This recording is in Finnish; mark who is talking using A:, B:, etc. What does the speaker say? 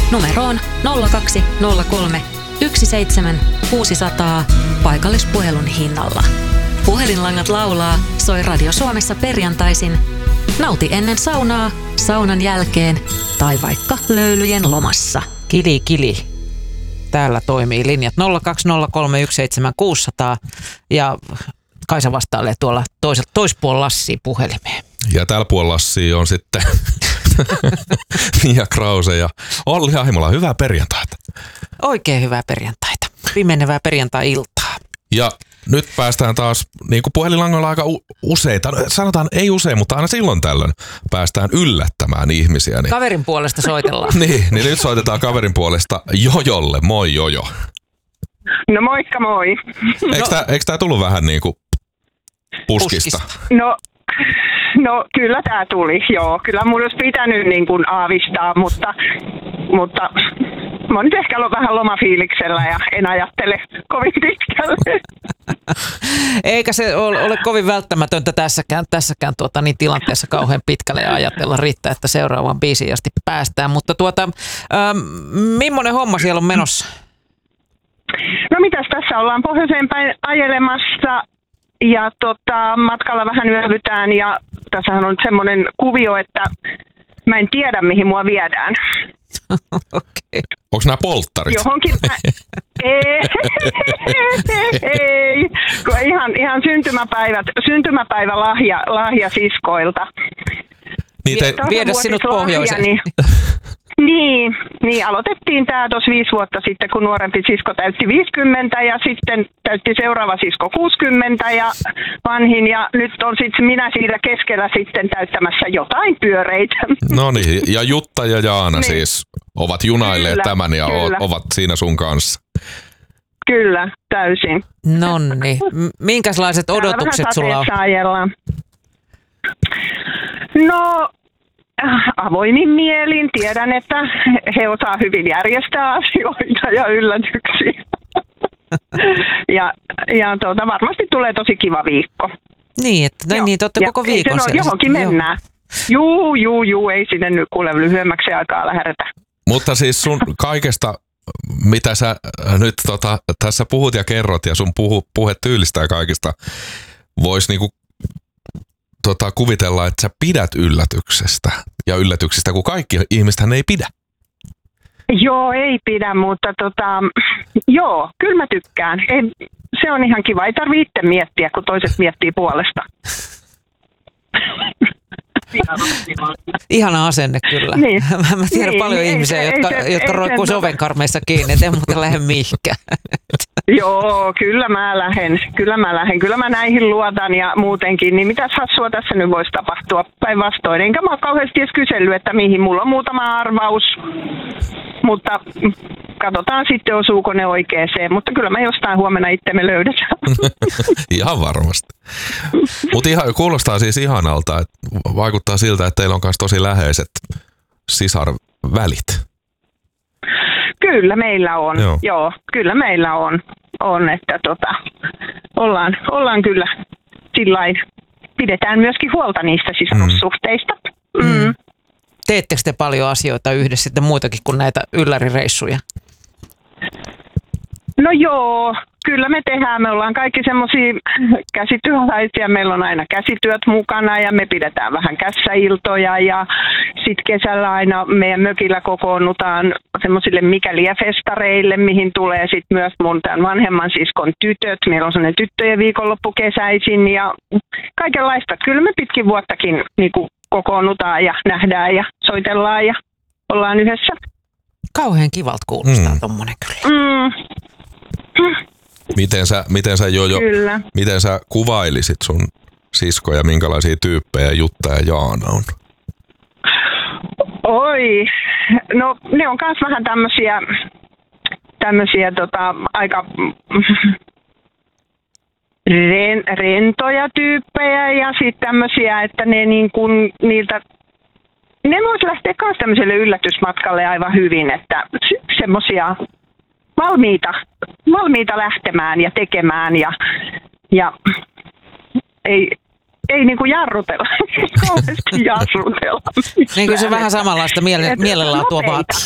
A: numeroon 0203 17600 paikallispuhelun hinnalla. Puhelinlangat laulaa, soi Radio Suomessa perjantaisin. Nauti ennen saunaa, saunan jälkeen tai vaikka löylyjen lomassa.
B: Kili, kili. Täällä toimii linjat 020317600 ja Kaisa vastailee tuolla toispuolella Lassia puhelimeen.
C: Ja tällä puolella Lassia on sitten Mia Krause ja Olli Ahimola. Hyvää perjantaita.
B: Oikein hyvää perjantaita. Pimenevää perjantai-iltaa.
C: Ja nyt päästään taas niin kuin puhelinlangoilla aika useita, sanotaan ei usein, mutta aina silloin tällöin päästään yllättämään ihmisiä. Niin.
B: Kaverin puolesta soitellaan.
C: niin nyt soitetaan kaverin puolesta Jojolle. Moi Jojo.
D: No moikka moi.
C: Eikö tää tullut vähän niin kuin puskista?
D: No kyllä tää tuli, joo. Kyllä mun olisi pitänyt niin kuin aavistaa, mutta mä oon nyt ehkä ollut vähän lomafiiliksellä ja en ajattele kovin pitkälle.
B: Eikä se ole kovin välttämätöntä tässäkään tilanteessa kauhean pitkälle ja ajatella riittää, että seuraavaan biisiin asti päästään. Mutta millainen homma siellä on menossa?
D: No mitäs tässä ollaan pohjoiseen päin ajelemassa ja matkalla vähän yövytään ja tässähän on nyt semmoinen kuvio, että mä en tiedä mihin mua viedään.
B: Okay.
C: Onko nämä polttarit?
D: Johonkin ei. Ihan syntymäpäivä lahja siskoilta.
B: Viedä sinut pohjoiseen.
D: Niin, aloitettiin tämä tuossa 5 vuotta sitten, kun nuorempi sisko täytti 50 ja sitten täytti seuraava sisko 60 ja vanhin ja nyt on sitten minä siitä keskellä sitten täyttämässä jotain pyöreitä.
C: No niin, ja Jutta ja Jaana siis ovat junailleet
D: kyllä,
C: tämän ja ovat siinä sun kanssa.
D: Kyllä, täysin.
B: Nonni, minkälaiset odotukset sulla on?
D: No, avoimin mielin. Tiedän, että he osaa hyvin järjestää asioita ja yllätyksiä. ja varmasti tulee tosi kiva viikko.
B: Niin, että te olette koko viikon siellä.
D: Johonkin mennään. Juu, ei sinne nyt kuule lyhyemmäksi aikaa lähdetä.
C: Mutta siis sun kaikesta, mitä sä nyt tässä puhut ja kerrot ja sun puhetyylistä ja kaikista, vois niinku kuvitella, että sä pidät yllätyksistä, kun kaikki ihmisethän ei pidä.
D: Joo, ei pidä, mutta joo, kyllä mä tykkään. Se on ihan kiva, ei tarvitse itse miettiä, kun toiset miettii puolesta.
B: Ihana asenne kyllä.
D: Niin.
B: Mä tiedän paljon ihmisiä, jotka roikkuu ovenkarmeissa kiinni, et en muuten lähde mihinkään.
D: Joo, kyllä mä lähden. Kyllä mä näihin luotan ja muutenkin. Niin mitäs hassua tässä nyt voisi tapahtua päinvastoin. Enkä mä ole kauheasti edes kysellyt, että mihin. Mulla on muutama arvaus, mutta katsotaan sitten osuuko ne oikeeseen. Mutta kyllä mä jostain huomenna itsemme löydetään.
C: Ihan varmasti. Mutta kuulostaa siis ihanalta, että vaikuttaa siltä, että teillä on myös tosi läheiset sisarvälit.
D: Kyllä meillä on. Joo, kyllä meillä on että ollaan kyllä sillain, pidetään myöskin huolta niistä sisarussuhteista. Mm.
B: Teettekö te paljon asioita yhdessä sitten muitakin kuin näitä yllärireissuja?
D: No joo, kyllä me tehdään. Me ollaan kaikki semmoisia käsityöläisiä. Meillä on aina käsityöt mukana ja me pidetään vähän kässäiltoja ja sitten kesällä aina meidän mökillä kokoonnutaan semmoisille mikäliä-festareille, mihin tulee sitten myös mun tämän vanhemman siskon tytöt. Meillä on semmoinen tyttöjen viikonloppu kesäisin ja kaikenlaista. Kyllä me pitkin vuottakin niinku kokoonnutaan ja nähdään ja soitellaan ja ollaan yhdessä.
B: Kauhean kivalta kuulostaa tommonen kyllä.
C: Miten sä kuvailisit sun siskoja, minkälaisia tyyppejä Jutta ja Jaana on?
D: Oi, no ne on kans vähän tämmösiä aika rentoja tyyppejä ja sitten tämmösiä, että ne niin kuin niiltä, ne vois lähteä kans tämmöiselle yllätysmatkalle aivan hyvin, että semmosia valmiita lähtemään ja tekemään ja ei niinku jarrutella, kauheasti jarrutella.
B: Niin kuin se vähän samanlaista mielenlaatua vaatii.